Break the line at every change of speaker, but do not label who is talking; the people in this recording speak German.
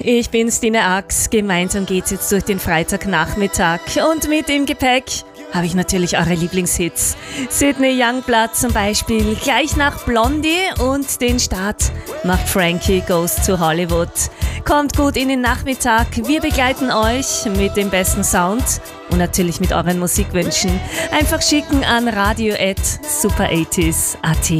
Ich bin Stine Ax. Gemeinsam geht's jetzt durch den Freitagnachmittag. Und mit im Gepäck habe ich natürlich eure Lieblingshits. Sydney Youngblood zum Beispiel, gleich nach Blondie, und den Start macht Frankie Goes to Hollywood. Kommt gut in den Nachmittag. Wir begleiten euch mit dem besten Sound und natürlich mit euren Musikwünschen. Einfach schicken an radio@super80s.at.